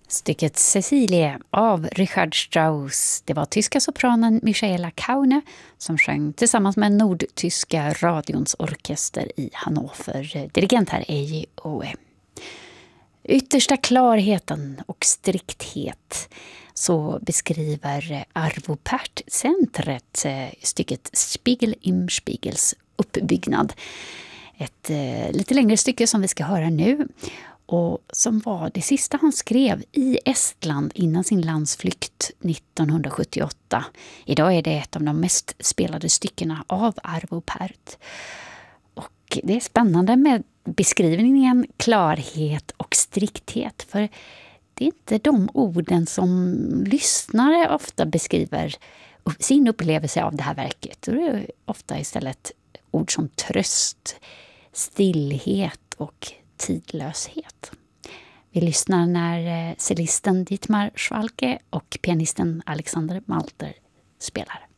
Stycket Cecilie av Richard Strauss. Det var tyska sopranen Michaela Kaune som sjöng tillsammans med nordtyska radions orkester i Hannover. Dirigent här Eiji Oe. Yttersta klarheten och strikthet, så beskriver Arvo Pärt-centret stycket Spiegel im Spiegels uppbyggnad. Ett lite längre stycke som vi ska höra nu, och som var det sista han skrev i Estland innan sin landsflykt 1978. Idag är det ett av de mest spelade styckena av Arvo Pärt. Och det är spännande med beskrivningen klarhet och strikthet, för det är inte de orden som lyssnare ofta beskriver sin upplevelse av det här verket. Det är ofta istället ord som tröst, stillhet och tidlöshet. Vi lyssnar när cellisten Dietmar Schwalke och pianisten Alexander Malter spelar.